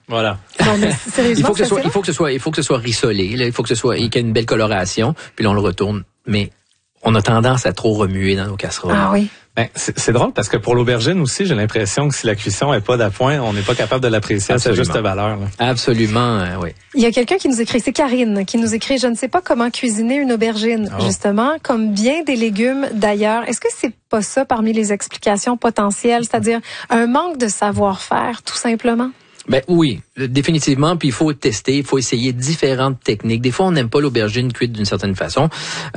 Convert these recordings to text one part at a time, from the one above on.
Voilà. Non, mais Il faut que ce soit rissolé, là. Il faut que qu'il y ait une belle coloration, puis là, on le retourne. Mais on a tendance à trop remuer dans nos casseroles. Ah oui. Ben, c'est drôle parce que pour l'aubergine aussi, j'ai l'impression que si la cuisson est pas d'appoint, on n'est pas capable de l'apprécier à sa juste valeur. Là. Absolument, oui. Il y a quelqu'un qui nous écrit, c'est Karine, qui nous écrit « Je ne sais pas comment cuisiner une aubergine. » Justement, comme bien des légumes d'ailleurs. Est-ce que c'est pas ça parmi les explications potentielles, c'est-à-dire un manque de savoir-faire, tout simplement? Ben oui, définitivement. Puis il faut tester, il faut essayer différentes techniques. Des fois, on n'aime pas l'aubergine cuite d'une certaine façon,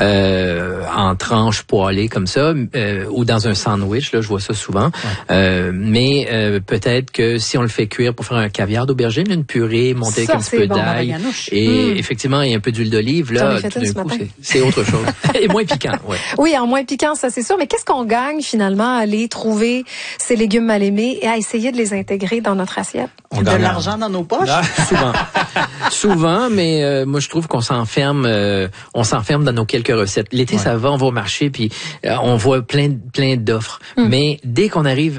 en tranches poêlées comme ça, ou dans un sandwich. Là, je vois ça souvent. Ouais. Mais peut-être que si on le fait cuire pour faire un caviar d'aubergine, une purée montée avec un petit peu d'ail et effectivement et un peu d'huile d'olive, là, tout d'un coup, c'est autre chose. Et moins piquant. Ouais. Oui, en moins piquant, ça c'est sûr. Mais qu'est-ce qu'on gagne finalement à aller trouver ces légumes mal aimés et à essayer de les intégrer dans notre assiette? De l'argent dans nos poches? Souvent, mais moi je trouve qu'on s'enferme dans nos quelques recettes. L'été, ça va, on va au marché puis on voit plein d'offres. Mais dès qu'arrive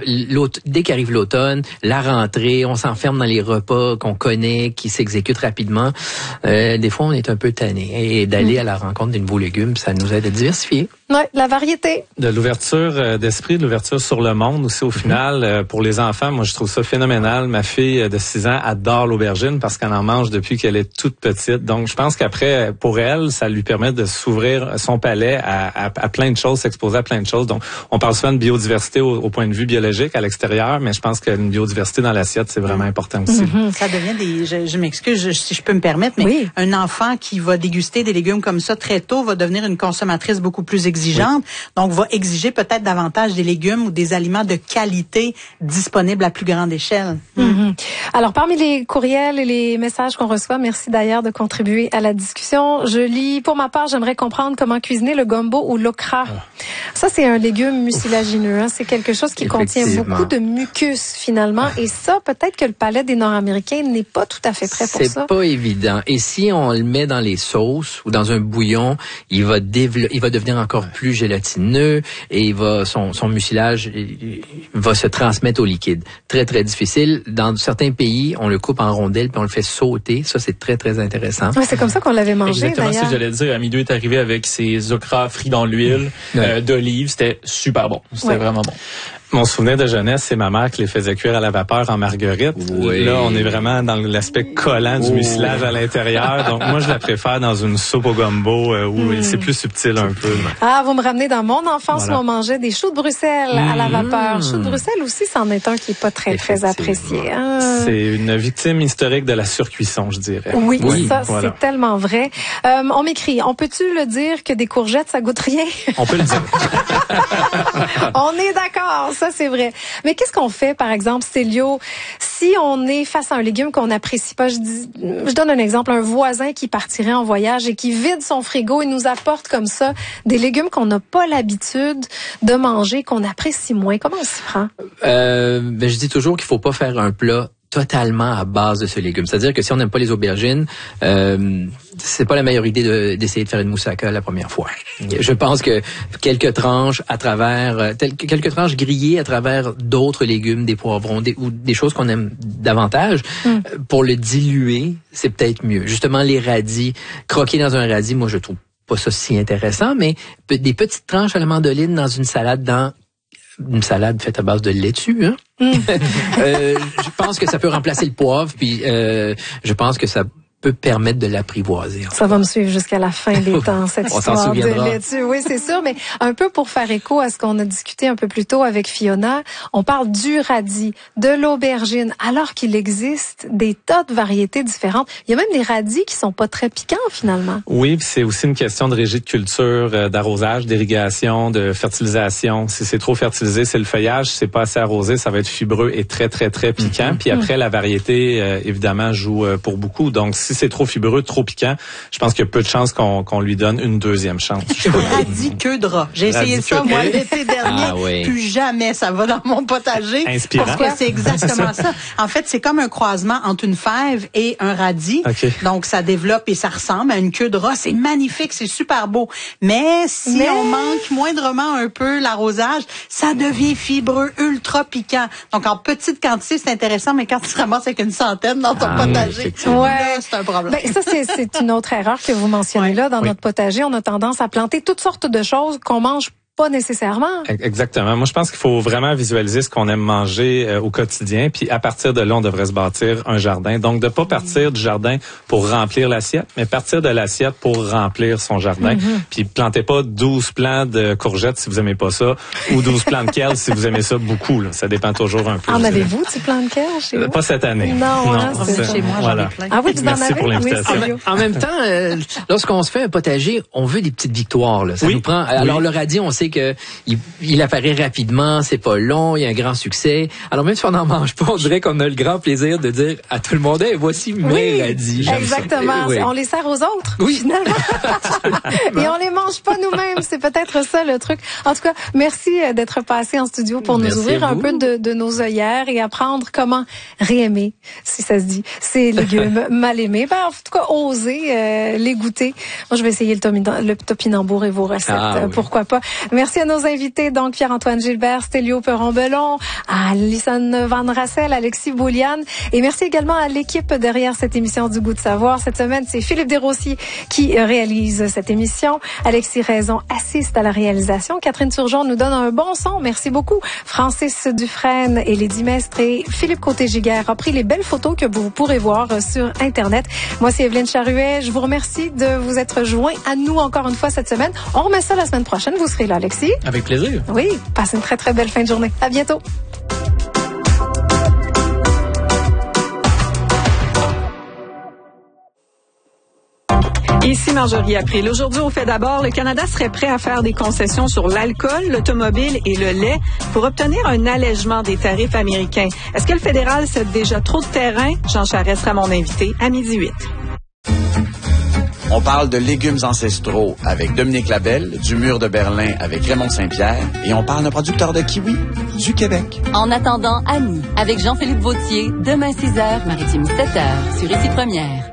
l'automne, la rentrée, on s'enferme dans les repas qu'on connaît, qui s'exécutent rapidement. Des fois, on est un peu tanné. Et d'aller à la rencontre des nouveaux légumes, ça nous aide à diversifier. Ouais, la variété. De l'ouverture d'esprit, de l'ouverture sur le monde aussi au final. Pour les enfants, moi je trouve ça phénoménal. Ma fille de 6 ans adore l'aubergine parce qu'elle en mange depuis qu'elle est toute petite. Donc je pense qu'après, pour elle, ça lui permet de s'ouvrir son palais à plein de choses, s'exposer à plein de choses. Donc on parle souvent de biodiversité au point de vue biologique à l'extérieur, mais je pense qu'une biodiversité dans l'assiette, c'est vraiment important aussi. Ça devient je m'excuse si je peux me permettre, mais un enfant qui va déguster des légumes comme ça très tôt va devenir une consommatrice beaucoup plus exigeante, donc va exiger peut-être davantage des légumes ou des aliments de qualité disponibles à plus grande échelle. Alors, parmi les courriels et les messages qu'on reçoit, merci d'ailleurs de contribuer à la discussion. Je lis, pour ma part, j'aimerais comprendre comment cuisiner le gumbo ou l'okra. Ça, c'est un légume mucilagineux. Hein. C'est quelque chose qui contient beaucoup de mucus, finalement. Et ça, peut-être que le palais des Nord-Américains n'est pas tout à fait prêt pour ça. C'est pas évident. Et si on le met dans les sauces ou dans un bouillon, il va devenir encore plus gélatineux et son mucilage va se transmettre au liquide. Très, très difficile. Dans certains pays, on le coupe en rondelles puis on le fait sauter. Ça, c'est très, très intéressant. Ouais, c'est comme ça qu'on l'avait mangé, exactement d'ailleurs. Ce que j'allais dire. Amidou est arrivé avec ses okras frits dans l'huile d'olive. C'était super bon. C'était vraiment bon. Mon souvenir de jeunesse, c'est ma mère qui les faisait cuire à la vapeur en marguerite. Oui. Là, on est vraiment dans l'aspect collant du mucilage à l'intérieur. Donc, moi, je la préfère dans une soupe au gumbo où c'est plus subtil un peu. Ah, vous me ramenez dans mon enfance où on mangeait des choux de Bruxelles à la vapeur. Choux de Bruxelles aussi, c'en est un qui est pas très, très apprécié. Hein? C'est une victime historique de la surcuisson, je dirais. Oui, ça, c'est tellement vrai. On m'écrit, on peut-tu le dire que des courgettes, ça goûte rien? On peut le dire. On est d'accord, ça c'est vrai. Mais qu'est-ce qu'on fait, par exemple, Célio, si on est face à un légume qu'on n'apprécie pas? Je donne un exemple, un voisin qui partirait en voyage et qui vide son frigo et nous apporte comme ça des légumes qu'on n'a pas l'habitude de manger, qu'on apprécie moins. Comment on s'y prend? Je dis toujours qu'il faut pas faire un plat totalement à base de ce légume. C'est-à-dire que si on n'aime pas les aubergines, c'est pas la meilleure idée d'essayer de faire une moussaka la première fois. Je pense que quelques tranches grillées à travers d'autres légumes, des poivrons, ou des choses qu'on aime davantage, pour le diluer, c'est peut-être mieux. Justement, les radis, croquer dans un radis, moi je trouve pas ça si intéressant, mais des petites tranches à la mandoline dans une salade faite à base de laitue, hein? Je pense que ça peut remplacer le poivre, puis je pense que ça peut permettre de l'apprivoiser. Ça va me suivre jusqu'à la fin des temps, cette histoire de laitue. Oui, c'est sûr, mais un peu pour faire écho à ce qu'on a discuté un peu plus tôt avec Fiona, on parle du radis, de l'aubergine, alors qu'il existe des tas de variétés différentes. Il y a même des radis qui sont pas très piquants, finalement. Oui, puis c'est aussi une question de régie de culture, d'arrosage, d'irrigation, de fertilisation. Si c'est trop fertilisé, c'est le feuillage. Si c'est pas assez arrosé, ça va être fibreux et très, très, très piquant. Puis après, la variété, évidemment, joue pour beaucoup. Donc, si si c'est trop fibreux, trop piquant, je pense qu'il y a peu de chances qu'on lui donne une deuxième chance. Radis queue de rat. J'ai essayé ça, moi, l'été dernier. Plus jamais ça va dans mon potager. Inspirant. Parce que c'est exactement ça. En fait, c'est comme un croisement entre une fève et un radis. Okay. Donc, ça développe et ça ressemble à une queue de rat. C'est magnifique, c'est super beau. Mais si on manque moindrement un peu l'arrosage, ça devient fibreux, ultra piquant. Donc, en petite quantité, c'est intéressant, mais quand tu te ramasses avec une centaine dans ton potager, là, c'est un problème. Ben, ça, c'est une autre erreur que vous mentionnez là. Dans notre potager, on a tendance à planter toutes sortes de choses qu'on mange pas nécessairement. Exactement. Moi, je pense qu'il faut vraiment visualiser ce qu'on aime manger au quotidien. Puis à partir de là, on devrait se bâtir un jardin. Donc, de pas partir du jardin pour remplir l'assiette, mais partir de l'assiette pour remplir son jardin. Puis plantez pas 12 plants de courgettes si vous aimez pas ça, ou 12 plants de kale si vous aimez ça beaucoup. Là. Ça dépend toujours un peu. En avez-vous du plant de kale chez vous? Pas cette année. Non, chez moi, j'en ai plein. Ah oui, vous en avez? Merci pour l'invitation. Oui, en même temps, lorsqu'on se fait un potager, on veut des petites victoires. Là. Ça nous prend. Alors le radis, on sait que il apparaît rapidement, c'est pas long, il y a un grand succès. Alors même si on n'en mange pas, on dirait qu'on a le grand plaisir de dire à tout le monde, hey, voici mes radis. Exactement. On les sert aux autres, finalement. Et on les mange pas nous-mêmes. C'est peut-être ça le truc. En tout cas, merci d'être passé en studio pour nous ouvrir un peu de nos œillères et apprendre comment réaimer, si ça se dit, ces légumes mal aimés. Ben, en tout cas, oser les goûter. Moi, je vais essayer le topinambour et vos recettes. Pourquoi pas. Merci à nos invités, donc Pierre-Antoine Gilbert, Stélio Perron-Belon, à Alison Van Rassel, Alexis Bouliane. Et merci également à l'équipe derrière cette émission du Goût de savoir. Cette semaine, c'est Philippe Desrosiers qui réalise cette émission. Alexis Raison assiste à la réalisation. Catherine Turgeon nous donne un bon son. Merci beaucoup. Francis Dufresne et Lady Mestre et Philippe Côté-Giguère a pris les belles photos que vous pourrez voir sur Internet. Moi, c'est Evelyne Charuet. Je vous remercie de vous être joint à nous encore une fois cette semaine. On remet ça la semaine prochaine. Vous serez là, Alexis. Avec plaisir. Oui, passez une très, très belle fin de journée. À bientôt. Ici Marjorie April. Aujourd'hui, au fait d'abord, le Canada serait prêt à faire des concessions sur l'alcool, l'automobile et le lait pour obtenir un allègement des tarifs américains. Est-ce que le fédéral cède déjà trop de terrain? Jean Charest sera mon invité à 12h08. On parle de légumes ancestraux avec Dominique Labelle, du Mur de Berlin avec Raymond Saint-Pierre et on parle d'un producteur de kiwi du Québec. En attendant, Annie, avec Jean-Philippe Vautier, demain 6h, Maritime 7h, sur Ici Première.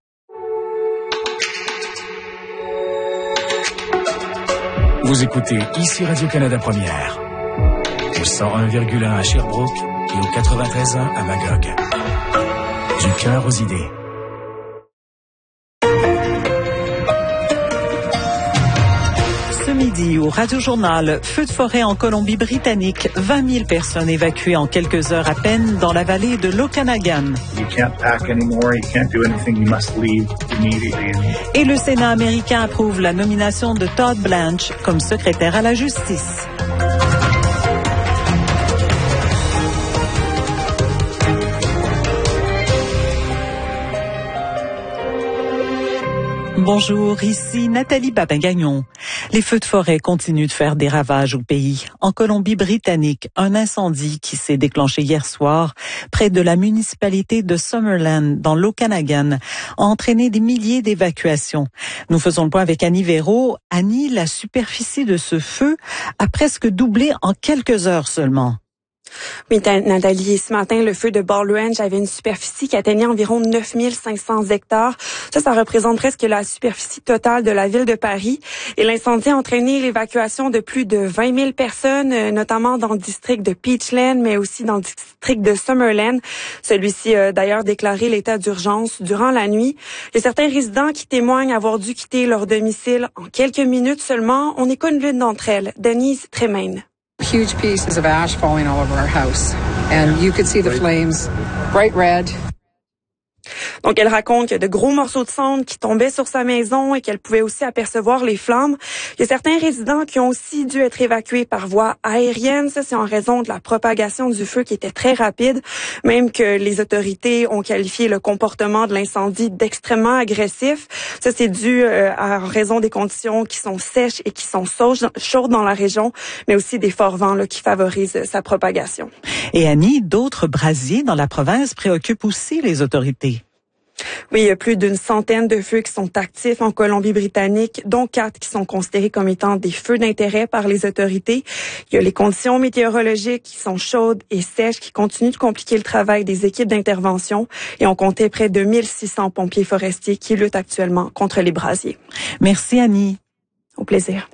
Vous écoutez Ici Radio-Canada Première, au 101,1 à Sherbrooke et au 93.1 à Magog. Du cœur aux idées. Ce midi, au Radio-Journal, feu de forêt en Colombie-Britannique, 20 000 personnes évacuées en quelques heures à peine dans la vallée de l'Okanagan. Et le Sénat américain approuve la nomination de Todd Blanche comme secrétaire à la justice. Bonjour, ici Nathalie Babin-Gagnon. Les feux de forêt continuent de faire des ravages au pays. En Colombie-Britannique, un incendie qui s'est déclenché hier soir près de la municipalité de Summerland, dans l'Okanagan, a entraîné des milliers d'évacuations. Nous faisons le point avec Annie Véraud. Annie, la superficie de ce feu a presque doublé en quelques heures seulement. Oui, Nathalie, ce matin, le feu de Ball Ranch avait une superficie qui atteignait environ 9500 hectares. Ça représente presque la superficie totale de la ville de Paris. Et l'incendie a entraîné l'évacuation de plus de 20 000 personnes, notamment dans le district de Peachland, mais aussi dans le district de Summerland. Celui-ci a d'ailleurs déclaré l'état d'urgence durant la nuit. Il y a certains résidents qui témoignent avoir dû quitter leur domicile en quelques minutes seulement. On écoute l'une d'entre elles, Denise Tremaine. Huge pieces of ash falling all over our house, and you could see the flames, bright red. Donc, elle raconte qu'il y a de gros morceaux de cendre qui tombaient sur sa maison et qu'elle pouvait aussi apercevoir les flammes. Il y a certains résidents qui ont aussi dû être évacués par voie aérienne. Ça, c'est en raison de la propagation du feu qui était très rapide, même que les autorités ont qualifié le comportement de l'incendie d'extrêmement agressif. Ça, c'est dû à raison des conditions qui sont sèches et qui sont chaudes dans la région, mais aussi des forts vents là, qui favorisent sa propagation. Et Annie, d'autres brasiers dans la province préoccupent aussi les autorités. Oui, il y a plus d'une centaine de feux qui sont actifs en Colombie-Britannique, dont 4 qui sont considérés comme étant des feux d'intérêt par les autorités. Il y a les conditions météorologiques qui sont chaudes et sèches qui continuent de compliquer le travail des équipes d'intervention et on comptait près de 1600 pompiers forestiers qui luttent actuellement contre les brasiers. Merci Annie. Au plaisir.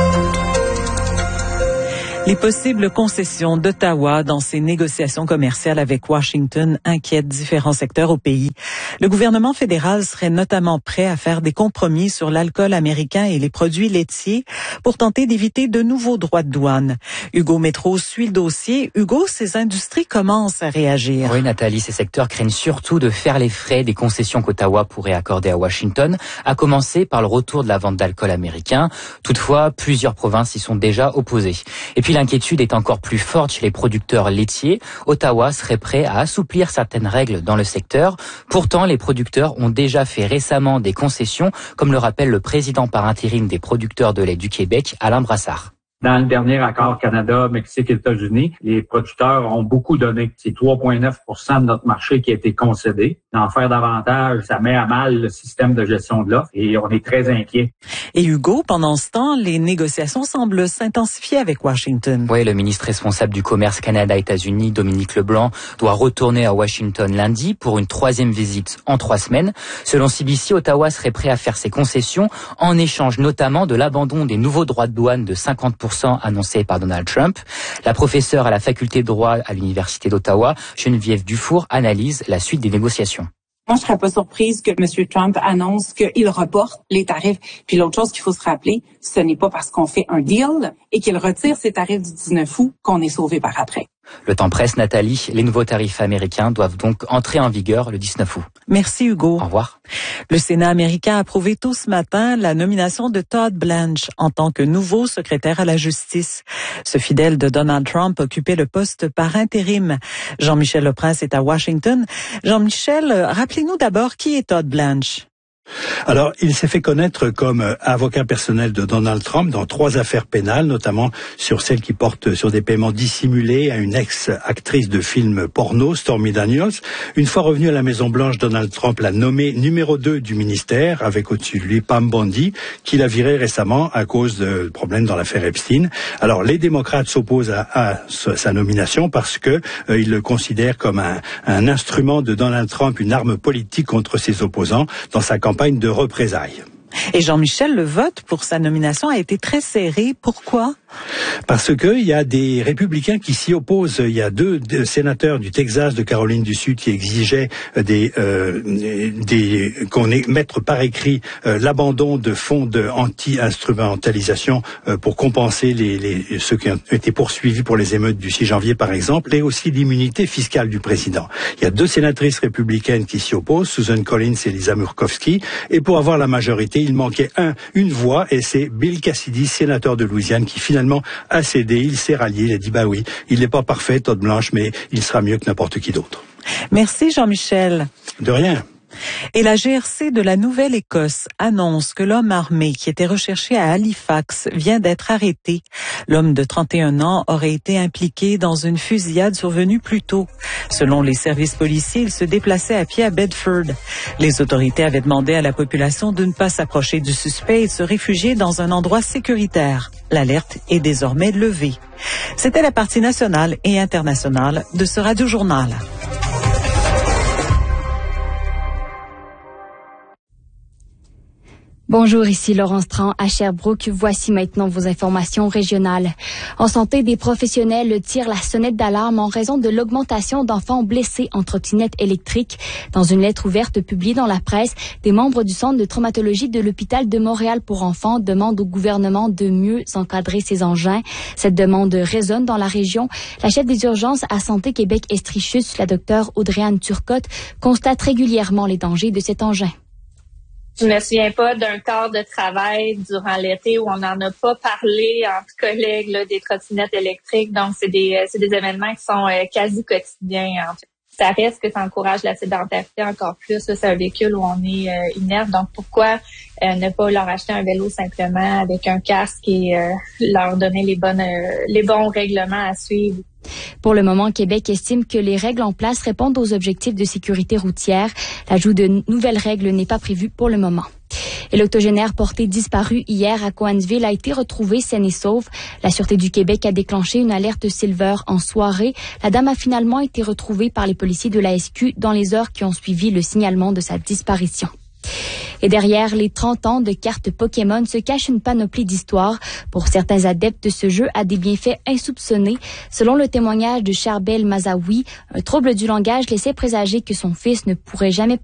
Les possibles concessions d'Ottawa dans ses négociations commerciales avec Washington inquiètent différents secteurs au pays. Le gouvernement fédéral serait notamment prêt à faire des compromis sur l'alcool américain et les produits laitiers pour tenter d'éviter de nouveaux droits de douane. Hugo Métro suit le dossier. Hugo, ces industries commencent à réagir. Oui, Nathalie, ces secteurs craignent surtout de faire les frais des concessions qu'Ottawa pourrait accorder à Washington, à commencer par le retour de la vente d'alcool américain. Toutefois, plusieurs provinces y sont déjà opposées. Et puis l'inquiétude est encore plus forte chez les producteurs laitiers. Ottawa serait prêt à assouplir certaines règles dans le secteur. Pourtant, les producteurs ont déjà fait récemment des concessions, comme le rappelle le président par intérim des producteurs de lait du Québec, Alain Brassard. Dans le dernier accord Canada, Mexique et États-Unis, les producteurs ont beaucoup donné. C'est 3,9% de notre marché qui a été concédé. D'en faire davantage, ça met à mal le système de gestion de l'offre et on est très inquiets. Et Hugo, pendant ce temps, les négociations semblent s'intensifier avec Washington. Oui, le ministre responsable du commerce Canada-États-Unis, Dominique Leblanc, doit retourner à Washington lundi pour une 3e visite en 3 semaines. Selon CBC, Ottawa serait prêt à faire ses concessions en échange notamment de l'abandon des nouveaux droits de douane de 50% annoncé par Donald Trump. La professeure à la faculté de droit à l'Université d'Ottawa, Geneviève Dufour, analyse la suite des négociations. Moi, je serais pas surprise que M. Trump annonce qu'il reporte les tarifs. Puis l'autre chose qu'il faut se rappeler, ce n'est pas parce qu'on fait un deal et qu'il retire ses tarifs du 19 août qu'on est sauvé par après. Le temps presse, Nathalie. Les nouveaux tarifs américains doivent donc entrer en vigueur le 19 août. Merci Hugo. Au revoir. Le Sénat américain a approuvé tôt ce matin la nomination de Todd Blanche en tant que nouveau secrétaire à la justice. Ce fidèle de Donald Trump occupait le poste par intérim. Jean-Michel Leprince est à Washington. Jean-Michel, rappelez-nous d'abord qui est Todd Blanche. Alors, il s'est fait connaître comme avocat personnel de Donald Trump dans 3 affaires pénales, notamment sur celle qui porte sur des paiements dissimulés à une ex-actrice de films porno, Stormy Daniels. Une fois revenu à la Maison-Blanche, Donald Trump l'a nommé numéro 2 du ministère, avec au-dessus de lui Pam Bondi, qui l'a viré récemment à cause de problèmes dans l'affaire Epstein. Alors, les démocrates s'opposent à sa nomination parce que ils le considèrent comme un instrument de Donald Trump, une arme politique contre ses opposants dans sa campagne de représailles. Et Jean-Michel, le vote pour sa nomination a été très serré. Pourquoi? Parce que il y a des républicains qui s'y opposent. Il y a 2 sénateurs du Texas, de Caroline du Sud, qui exigeaient qu'on mette par écrit l'abandon de fonds de anti-instrumentalisation pour compenser ceux qui ont été poursuivis pour les émeutes du 6 janvier, par exemple, et aussi l'immunité fiscale du président. Il y a 2 sénatrices républicaines qui s'y opposent, Susan Collins et Lisa Murkowski, et pour avoir la majorité, il manquait une voix, et c'est Bill Cassidy, sénateur de Louisiane, qui finalement a cédé. Il s'est rallié, il a dit oui, il n'est pas parfait, Todd Blanche, mais il sera mieux que n'importe qui d'autre. Merci Jean-Michel. De rien. Et la GRC de la Nouvelle-Écosse annonce que l'homme armé qui était recherché à Halifax vient d'être arrêté. L'homme de 31 ans aurait été impliqué dans une fusillade survenue plus tôt. Selon les services policiers, il se déplaçait à pied à Bedford. Les autorités avaient demandé à la population de ne pas s'approcher du suspect et de se réfugier dans un endroit sécuritaire. L'alerte est désormais levée. C'était la partie nationale et internationale de ce Radio-Journal. Bonjour, ici Laurence Tran à Sherbrooke. Voici maintenant vos informations régionales. En santé, des professionnels tirent la sonnette d'alarme en raison de l'augmentation d'enfants blessés en trottinette électrique. Dans une lettre ouverte publiée dans la presse, des membres du Centre de traumatologie de l'hôpital de Montréal pour enfants demandent au gouvernement de mieux encadrer ces engins. Cette demande résonne dans la région. La chef des urgences à Santé Québec-Estrichus, la docteure Audrey-Anne Turcotte, constate régulièrement les dangers de cet engin. Je me souviens pas d'un quart de travail durant l'été où on n'en a pas parlé entre collègues là, des trottinettes électriques. Donc, c'est des événements qui sont quasi quotidiens. En fait. Ça reste que ça encourage la sédentarité encore plus. Là, c'est un véhicule où on est inerte. Donc, pourquoi ne pas leur acheter un vélo simplement avec un casque et leur donner les bons règlements à suivre? Pour le moment, Québec estime que les règles en place répondent aux objectifs de sécurité routière. L'ajout de nouvelles règles n'est pas prévu pour le moment. Et l'octogénaire porté disparu hier à Cowansville a été retrouvé saine et sauve. La Sûreté du Québec a déclenché une alerte Silver en soirée. La dame a finalement été retrouvée par les policiers de la SQ dans les heures qui ont suivi le signalement de sa disparition. Et derrière les 30 ans de cartes Pokémon se cache une panoplie d'histoires. Pour certains adeptes, ce jeu a des bienfaits insoupçonnés. Selon le témoignage de Charbel Mazaoui, un trouble du langage laissait présager que son fils ne pourrait jamais